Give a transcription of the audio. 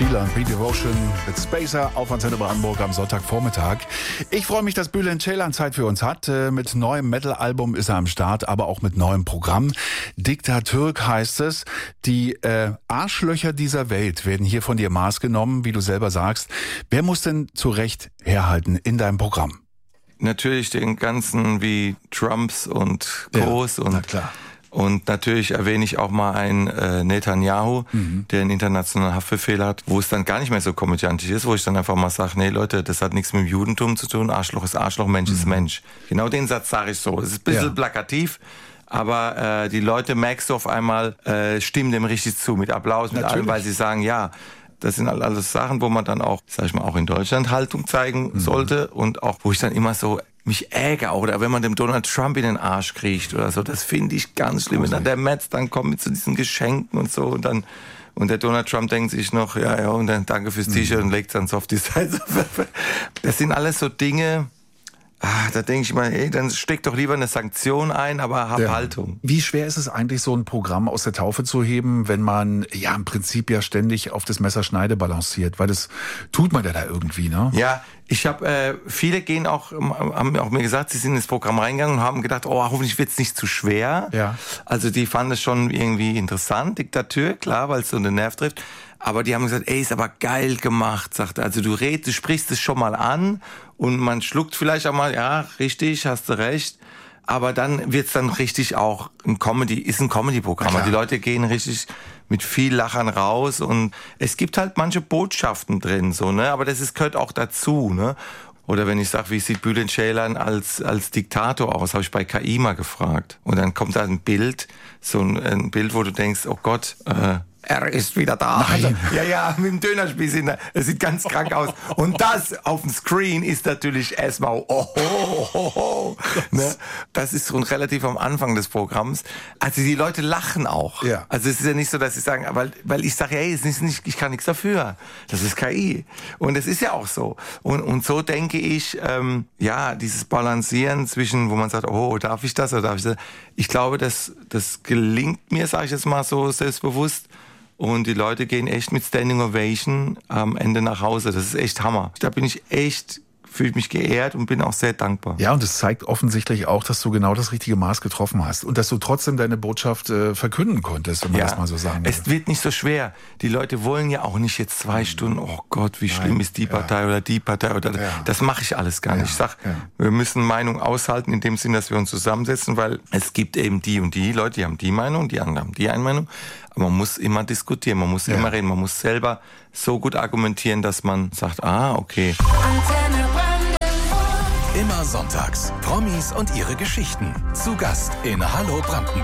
Sheila und Pete Devotion mit Spacer auf Antenne Brandenburg am Sonntagvormittag. Ich freue mich, dass Bülent Ceylan Zeit für uns hat. Mit neuem Metal-Album ist er am Start, aber auch mit neuem Programm. Diktatürk heißt es. Die Arschlöcher dieser Welt werden hier von dir Maß genommen, wie du selber sagst. Wer muss denn zu Recht herhalten in deinem Programm? Natürlich den ganzen wie Trumps und Co's ja, und na klar. Und natürlich erwähne ich auch mal einen Netanyahu, der einen internationalen Haftbefehl hat, wo es dann gar nicht mehr so komödiantisch ist, wo ich dann einfach mal sage, nee Leute, das hat nichts mit dem Judentum zu tun, Arschloch ist Arschloch, Mensch ist Mensch. Genau den Satz sage ich so. Es ist ein bisschen plakativ, aber die Leute, merkst du auf einmal, stimmen dem richtig zu, mit Applaus, mit allem, weil sie sagen, ja, das sind alles Sachen, wo man dann auch, sag ich mal, auch in Deutschland Haltung zeigen sollte und auch, wo ich dann immer so mich ärgere, oder wenn man dem Donald Trump in den Arsch kriecht oder so, das finde ich ganz schlimm. Wenn dann der Metz dann kommt mit so diesen Geschenken und so und der Donald Trump denkt sich noch, ja, und dann danke fürs T-Shirt und legt dann Softies. Das sind alles so Dinge, da denke ich mal, ey, dann steck doch lieber eine Sanktion ein, aber hab Haltung. Wie schwer ist es eigentlich, so ein Programm aus der Taufe zu heben, wenn man ja im Prinzip ja ständig auf das Messerschneide balanciert? Weil das tut man ja da irgendwie, ne? Ja, ich habe, viele haben auch mir gesagt, sie sind ins Programm reingegangen und haben gedacht, oh, hoffentlich wird's nicht zu schwer. Ja. Also die fanden es schon irgendwie interessant, Diktatur, klar, weil es so den Nerv trifft. Aber die haben gesagt, ey, ist aber geil gemacht, sagt er. Also du sprichst es schon mal an und man schluckt vielleicht auch mal, ja, richtig, hast du recht. Aber dann wird's dann richtig auch ein Comedy-Programm. Die Leute gehen richtig mit viel Lachern raus und es gibt halt manche Botschaften drin, so, ne? Aber gehört auch dazu, ne? Oder wenn ich sage, wie sieht Bülent Ceylan als Diktator aus, habe ich bei KI mal gefragt. Und dann kommt da ein Bild, so ein Bild, wo du denkst, oh Gott, er ist wieder da. Also, ja, mit dem Dönerspieß es sieht ganz krank aus. Und das auf dem Screen ist natürlich erstmal, ne? Das ist schon relativ am Anfang des Programms. Also die Leute lachen auch. Ja. Also es ist ja nicht so, dass sie sagen, weil ich sage, hey, ich kann nichts dafür. Das ist KI. Und es ist ja auch so. Und so denke ich, dieses Balancieren zwischen, wo man sagt, oh, darf ich das oder darf ich das? Ich glaube, das gelingt mir, sage ich jetzt mal so selbstbewusst. Und die Leute gehen echt mit Standing Ovation am Ende nach Hause. Das ist echt Hammer. Da fühle ich mich geehrt und bin auch sehr dankbar. Ja, und es zeigt offensichtlich auch, dass du genau das richtige Maß getroffen hast und dass du trotzdem deine Botschaft verkünden konntest, wenn man das mal so sagen will. Es wird nicht so schwer. Die Leute wollen ja auch nicht jetzt 2 Stunden, oh Gott, wie schlimm ist die Partei oder die Partei oder das mache ich alles gar nicht. Ich sag, wir müssen Meinung aushalten in dem Sinn, dass wir uns zusammensetzen, weil es gibt eben die und die Leute, die haben die Meinung, die anderen haben die eine Meinung. Aber man muss immer diskutieren, man muss immer reden, man muss selber so gut argumentieren, dass man sagt, okay. Immer sonntags. Promis und ihre Geschichten. Zu Gast in Hallo Brandenburg.